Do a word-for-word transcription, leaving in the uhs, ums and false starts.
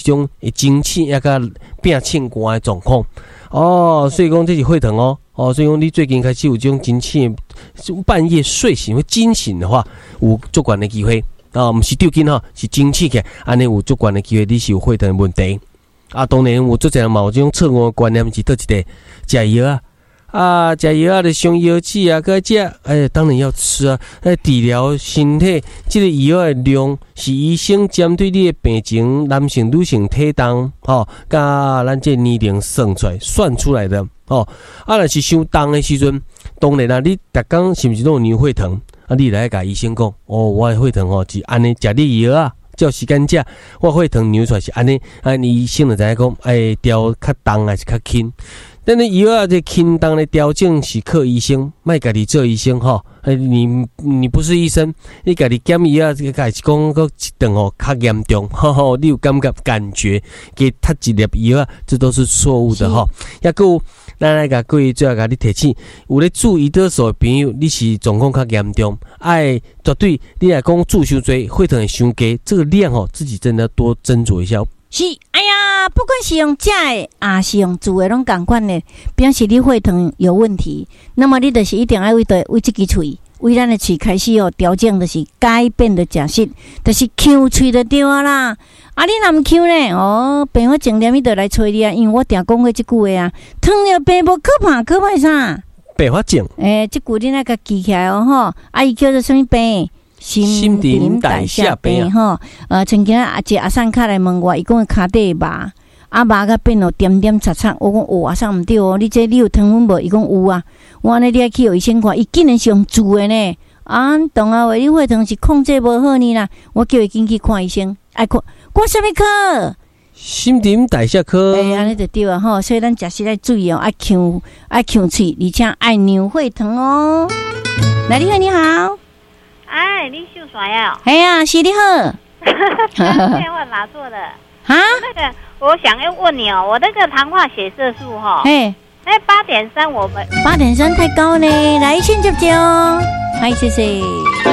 种精气也甲变清寒的状况。哦，所以讲这是血糖哦。哦，所以讲你最近开始有这种精气，半夜睡醒会惊醒的话，有足悬的机会。啊，不是丢筋哈，是精气起来，安尼有足悬的机会，你是有血糖的问题。啊，当然有足侪嘛有这种错误的观念，是倒一个食药啊。啊，食药啊，就上药剂啊，搁食，哎，当然要吃啊。哎，治疗身体，这个药的量是医生针对你的病情、男性、女性体重，吼，甲咱这年龄算出来、算出来的，吼。啊，若是伤重的时阵，当然啦，你逐工是毋是都有血糖？啊，你来甲医生讲，哦，我的血糖吼是安尼，食你药啊，照时间食，我血糖量出来是安尼，啊，医生就知影讲，哎，调较重还是较轻。但你药啊，这轻重的调整是靠医生，莫家己做医生吼。哎，你你不是医生，你家己检药啊，这个家是讲个一顿吼较严重，吼吼，你有感觉感觉给他一粒药啊，这都是错误的吼。也有咱来甲各位最后甲你提醒，有咧注胰岛素的朋友，你是状况较严重，爱绝对你来讲注伤多，血糖会伤低，这个量吼自己真的要多斟酌一下。 是，哎呀，不管是用食的，啊是用煮的，拢同款的，表示你血糖有问题。那么你就是一定要为对为这支喙，为咱的喙开始哦调整，就是改变的食食，就是抠喙就对啊啦。啊，你若唔抠呢？哦，病我正念伊就来找你啊，因为我定讲过这句话啊，糖尿病无可怕，可怕啥？ 白发症。 诶、欸，这句你那个记起来哦吼。啊，伊叫做什么病？新陈代谢病吼，呃，曾经啊，一阿三卡来问我，伊讲骹底肉，啊肉甲变到点点擦擦，我讲哦，阿三毋对哦，你这你有糖分无？伊讲有啊，我安尼你爱去互医生看，伊竟然是用煮的呢，啊，当啊话你血糖是控制无好呢啦，我叫伊进去看医生，爱看看什么科？ 新陈代谢科。 哎，安尼就对啊吼，所以咱食食爱注意哦，爱抠爱抠喙，而且爱量血糖哦。来，你好，你好。 哎，你秀耍呀？ 哎呀，是你好。 电话哪做的？ 啊？ 那个，我想要问你哦，我那个糖化血色素哈， 哎， 哎，八点三，我们八点三太高呢，来先接接哦，嗨，谢谢。